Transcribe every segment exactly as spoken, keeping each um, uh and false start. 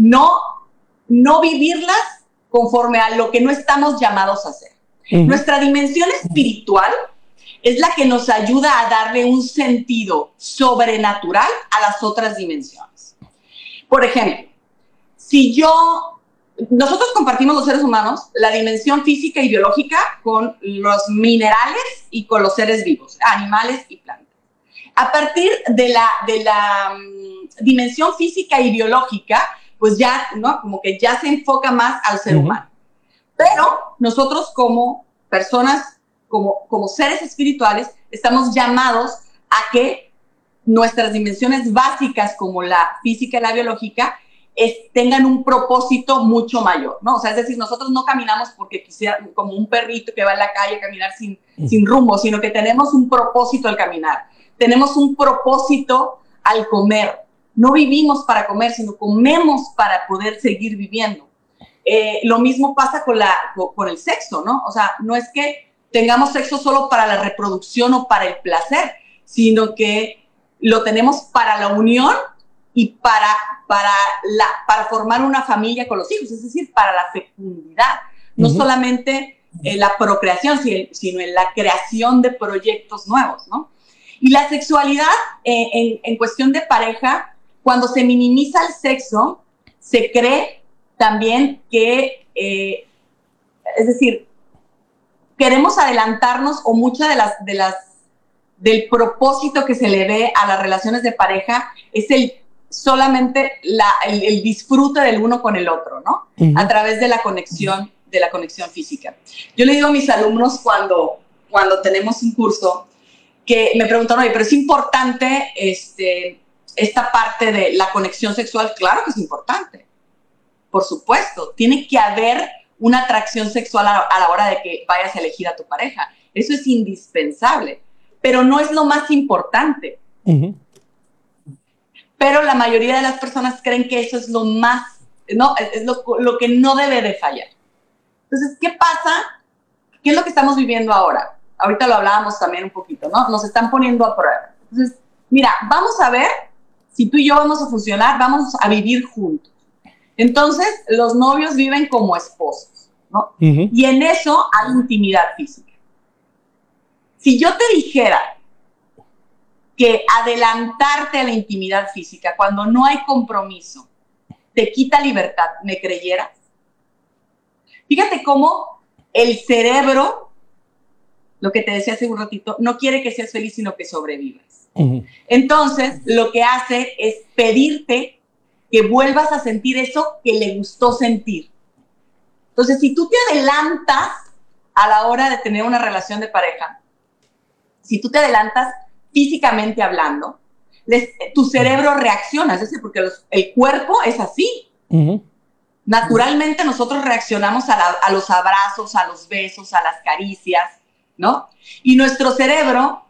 no, no vivirlas conforme a lo que no estamos llamados a hacer. Uh-huh. Nuestra dimensión espiritual es la que nos ayuda a darle un sentido sobrenatural a las otras dimensiones. Por ejemplo, si yo, nosotros compartimos los seres humanos la dimensión física y biológica con los minerales y con los seres vivos, animales y plantas. A partir de la, de la um, dimensión física y biológica, pues ya, ¿no? Como que ya se enfoca más al ser uh-huh. humano. Pero nosotros como personas, como, como seres espirituales, estamos llamados a que nuestras dimensiones básicas, como la física y la biológica, es, tengan un propósito mucho mayor, ¿no? O sea, es decir, nosotros no caminamos porque quisiera, como un perrito que va en la calle a caminar sin, uh-huh. sin rumbo, sino que tenemos un propósito al caminar. Tenemos un propósito al comer. No vivimos para comer, sino comemos para poder seguir viviendo. Eh, lo mismo pasa con, la, con, con el sexo, ¿no? O sea, no es que tengamos sexo solo para la reproducción o para el placer, sino que lo tenemos para la unión y para, para, la, para formar una familia con los hijos, es decir, para la fecundidad. No uh-huh. solamente eh, la procreación, sino en la creación de proyectos nuevos, ¿no? Y la sexualidad, eh, en, en cuestión de pareja, cuando se minimiza el sexo, se cree también que, eh, es decir, queremos adelantarnos o mucha de las, de las, del propósito que se le ve a las relaciones de pareja es el solamente la, el, el disfrute del uno con el otro, ¿no? Uh-huh. A través de la conexión, de la conexión física. Yo le digo a mis alumnos cuando, cuando tenemos un curso, que me preguntaron, oye, pero es importante este, esta parte de la conexión sexual. Claro que es importante, por supuesto. Tiene que haber una atracción sexual a, a la hora de que vayas a elegir a tu pareja. Eso es indispensable, pero no es lo más importante. Uh-huh. Pero la mayoría de las personas creen que eso es lo más, no, es, es lo, lo que no debe de fallar. Entonces, ¿qué pasa? ¿Qué es lo que estamos viviendo ahora? Ahorita lo hablábamos también un poquito, ¿no? Nos están poniendo a prueba. Entonces, mira, vamos a ver si tú y yo vamos a funcionar, vamos a vivir juntos. Entonces, los novios viven como esposos, ¿no? Uh-huh. Y en eso hay intimidad física. Si yo te dijera que adelantarte a la intimidad física cuando no hay compromiso te quita libertad, ¿me creyeras? Fíjate cómo el cerebro, lo que te decía hace un ratito, no quiere que seas feliz, sino que sobrevivas. Uh-huh. Entonces, lo que hace es pedirte que vuelvas a sentir eso que le gustó sentir. Entonces, si tú te adelantas a la hora de tener una relación de pareja, si tú te adelantas físicamente hablando, les, tu cerebro reacciona, es decir, porque los, el cuerpo es así. Uh-huh. Naturalmente nosotros reaccionamos a, la, a los abrazos, a los besos, a las caricias, ¿no? Y nuestro cerebro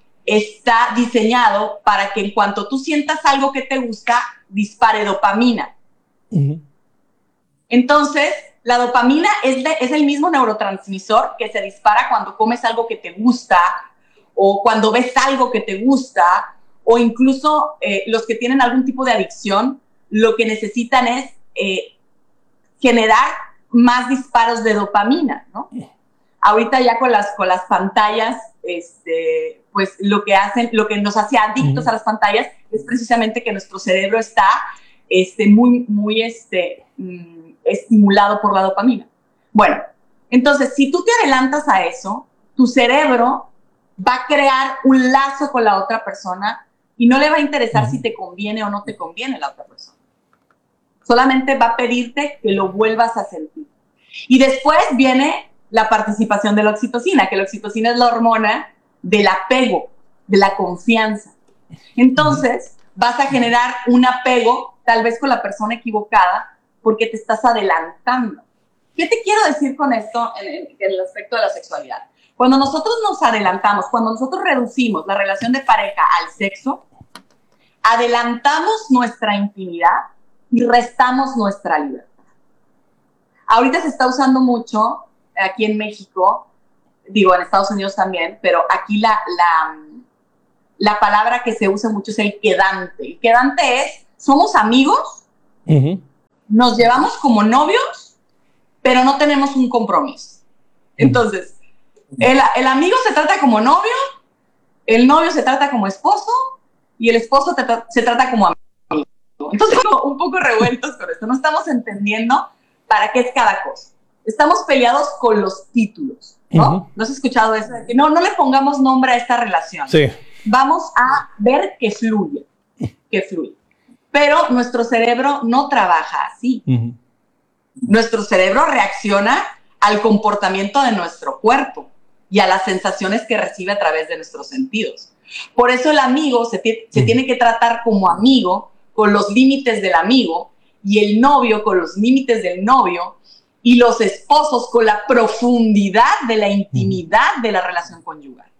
está diseñado para que en cuanto tú sientas algo que te gusta, dispare dopamina. Uh-huh. Entonces, la dopamina es, de, es el mismo neurotransmisor que se dispara cuando comes algo que te gusta o cuando ves algo que te gusta, o incluso eh, los que tienen algún tipo de adicción, lo que necesitan es eh, generar más disparos de dopamina, ¿no? Ahorita ya con las, con las pantallas, este, pues lo que hacen, lo que nos hace adictos uh-huh. a las pantallas es precisamente que nuestro cerebro está este, muy, muy este, mm, estimulado por la dopamina. Bueno, entonces, si tú te adelantas a eso, tu cerebro va a crear un lazo con la otra persona y no le va a interesar uh-huh. si te conviene o no te conviene la otra persona. Solamente va a pedirte que lo vuelvas a sentir. Y después viene la participación de la oxitocina, que la oxitocina es la hormona del apego, de la confianza. Entonces, vas a generar un apego, tal vez con la persona equivocada, porque te estás adelantando. ¿Qué te quiero decir con esto en, en, en el aspecto de la sexualidad? Cuando nosotros nos adelantamos, cuando nosotros reducimos la relación de pareja al sexo, adelantamos nuestra intimidad y restamos nuestra libertad. Ahorita se está usando mucho aquí en México, digo en Estados Unidos también, pero aquí la, la, la palabra que se usa mucho es el quedante. El quedante es, somos amigos, uh-huh. nos llevamos como novios, pero no tenemos un compromiso. Entonces, el, el amigo se trata como novio, el novio se trata como esposo y el esposo te, se trata como amigo. Entonces, un poco revueltos con esto. No estamos entendiendo para qué es cada cosa. Estamos peleados con los títulos, ¿no? Uh-huh. ¿No has escuchado eso? Que no, no le pongamos nombre a esta relación. Sí. Vamos a ver que fluye, que fluye. Pero nuestro cerebro no trabaja así. Uh-huh. Nuestro cerebro reacciona al comportamiento de nuestro cuerpo y a las sensaciones que recibe a través de nuestros sentidos. Por eso el amigo se, t- se uh-huh. tiene que tratar como amigo, con los límites del amigo, y el novio con los límites del novio, y los esposos con la profundidad de la intimidad de la relación conyugal,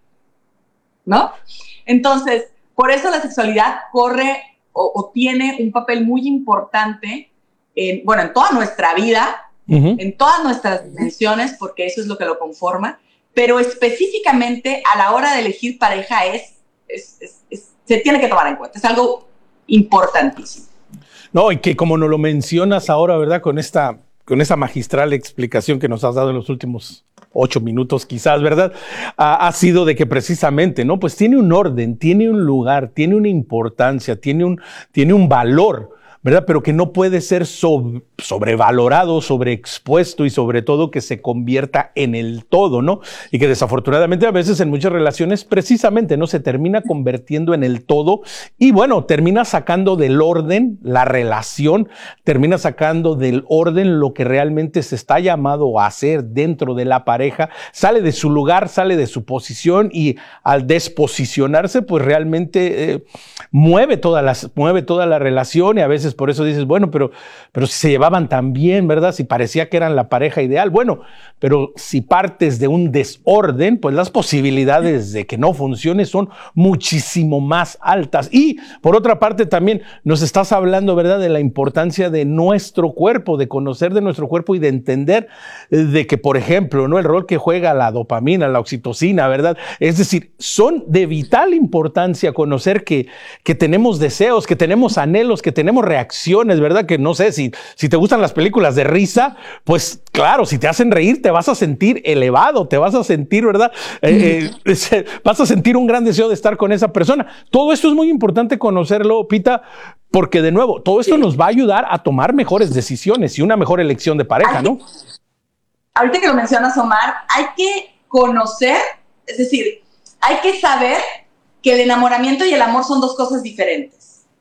¿no? Entonces, por eso la sexualidad corre o, o tiene un papel muy importante en, bueno, en toda nuestra vida, uh-huh. en todas nuestras dimensiones, porque eso es lo que lo conforma, pero específicamente a la hora de elegir pareja es, es, es, es se tiene que tomar en cuenta, es algo importantísimo. No, y que como nos lo mencionas ahora, ¿verdad? Con esta, con esa magistral explicación que nos has dado en los últimos ocho minutos quizás, ¿verdad? Ha, ha sido de que precisamente, ¿no? Pues tiene un orden, tiene un lugar, tiene una importancia, tiene un, tiene un valor, ¿verdad? Pero que no puede ser sobre, sobrevalorado, sobreexpuesto y sobre todo que se convierta en el todo, ¿no? Y que desafortunadamente a veces en muchas relaciones precisamente, ¿no? Se termina convirtiendo en el todo y bueno, termina sacando del orden la relación, termina sacando del orden lo que realmente se está llamado a hacer dentro de la pareja, sale de su lugar, sale de su posición y al desposicionarse, pues realmente eh, mueve toda la, mueve toda la relación y a veces por eso dices, bueno, pero, pero si se llevaban tan bien, ¿verdad? Si parecía que eran la pareja ideal. Bueno, pero si partes de un desorden, pues las posibilidades de que no funcione son muchísimo más altas. Y por otra parte también nos estás hablando, ¿verdad? De la importancia de nuestro cuerpo, de conocer de nuestro cuerpo y de entender de que, por ejemplo, ¿no? El rol que juega la dopamina, la oxitocina, ¿verdad? Es decir, son de vital importancia conocer que, que tenemos deseos, que tenemos anhelos, que tenemos reacciones, ¿verdad? Que no sé, si, si te gustan las películas de risa, pues claro, si te hacen reír, te vas a sentir elevado, te vas a sentir, ¿verdad? Eh, eh, vas a sentir un gran deseo de estar con esa persona. Todo esto es muy importante conocerlo, Pita, porque de nuevo, todo esto nos va a ayudar a tomar mejores decisiones y una mejor elección de pareja, ¿no? Ahorita que lo mencionas, Omar, hay que conocer, es decir, hay que saber que el enamoramiento y el amor son dos cosas diferentes.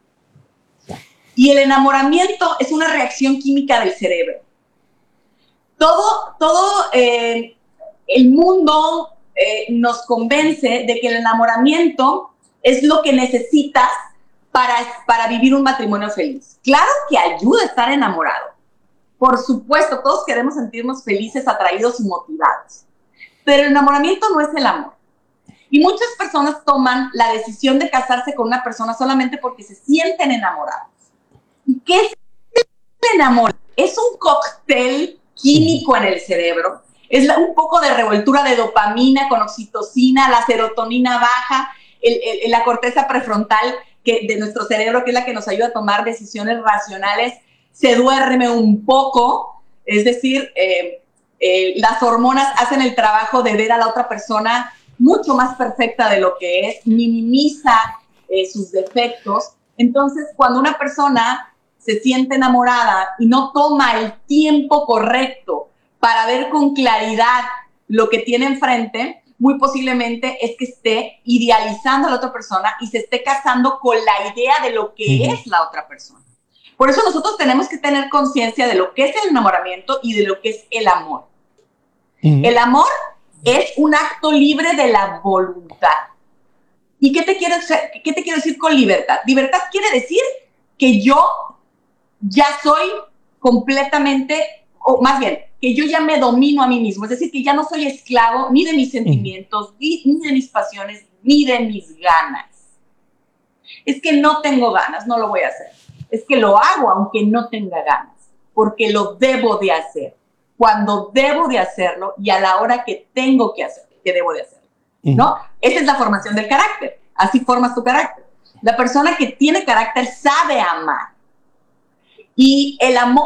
Y el enamoramiento es una reacción química del cerebro. Todo, todo eh, el mundo eh, nos convence de que el enamoramiento es lo que necesitas para, para vivir un matrimonio feliz. Claro que ayuda a estar enamorado. Por supuesto, todos queremos sentirnos felices, atraídos y motivados. Pero el enamoramiento no es el amor. Y muchas personas toman la decisión de casarse con una persona solamente porque se sienten enamorados. ¿Y qué es el amor? Es un cóctel químico en el cerebro. Es la, un poco de revoltura de dopamina con oxitocina, la serotonina baja, el, el, la corteza prefrontal que, de nuestro cerebro, que es la que nos ayuda a tomar decisiones racionales, se duerme un poco. Es decir, eh, eh, las hormonas hacen el trabajo de ver a la otra persona mucho más perfecta de lo que es, minimiza eh, sus defectos. Entonces, cuando una persona se siente enamorada y no toma el tiempo correcto para ver con claridad lo que tiene enfrente, muy posiblemente es que esté idealizando a la otra persona y se esté casando con la idea de lo que uh-huh. es la otra persona. Por eso nosotros tenemos que tener conciencia de lo que es el enamoramiento y de lo que es el amor. Uh-huh. El amor es un acto libre de la voluntad. ¿Y qué te quiero, qué te quiero decir con libertad? Libertad quiere decir que yo ya soy completamente, o más bien, que yo ya me domino a mí mismo. Es decir, que ya no soy esclavo ni de mis sentimientos, ni, ni de mis pasiones, ni de mis ganas. Es que no tengo ganas, no lo voy a hacer. Es que lo hago aunque no tenga ganas, porque lo debo de hacer. Cuando debo de hacerlo y a la hora que tengo que hacerlo, que debo de hacerlo, ¿no? Esa es la formación del carácter. Así formas tu carácter. La persona que tiene carácter sabe amar. Y el amor